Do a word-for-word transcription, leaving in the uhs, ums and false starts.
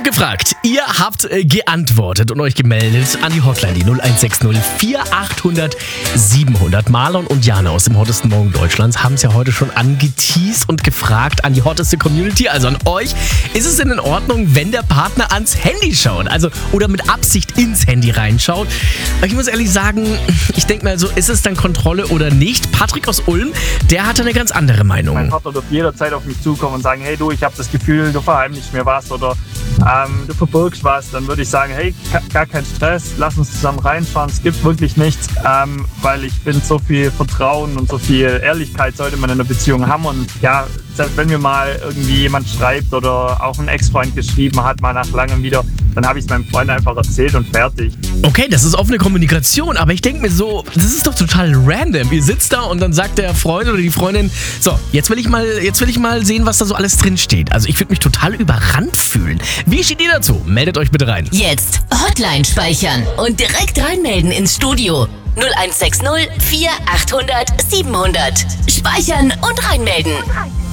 gefragt. Ihr habt äh, geantwortet und euch gemeldet an die Hotline, die null eins sechs null vier achthundert siebenhundert. Marlon und Jana aus dem hottesten Morgen Deutschlands haben es ja heute schon angeteased und gefragt an die hotteste Community, also an euch. Ist es denn in Ordnung, wenn der Partner ans Handy schaut? Also, oder mit Absicht ins Handy reinschaut? Aber ich muss ehrlich sagen, ich denke mal so, ist es dann Kontrolle oder nicht? Patrick aus Ulm, der hatte eine ganz andere Meinung. Mein Partner darf jederzeit auf mich zukommen und sagen, hey du, ich habe das Gefühl, du verheimlichst mir was oder ähm, du verbirgst was. Dann würde ich sagen, hey, gar kein Stress, lass uns zusammen reinschauen. Es gibt wirklich nichts, ähm, weil ich finde, so viel Vertrauen und so viel Ehrlichkeit sollte man in einer Beziehung haben. Und ja, selbst wenn mir mal irgendwie jemand schreibt oder auch ein Ex-Freund geschrieben hat, mal nach langem wieder, dann habe ich es meinem Freund einfach erzählt und fertig. Okay, das ist offene Kommunikation, aber ich denke mir so, das ist doch total random. Ihr sitzt da und dann sagt der Freund oder die Freundin, so, jetzt will ich mal, jetzt will ich mal sehen, was da so alles drin steht. Also ich würde mich total überrannt fühlen. Wie steht ihr dazu? Meldet euch bitte rein. Jetzt Hotline speichern und direkt reinmelden ins Studio. null eins sechs null vier achthundert siebenhundert. Speichern und reinmelden.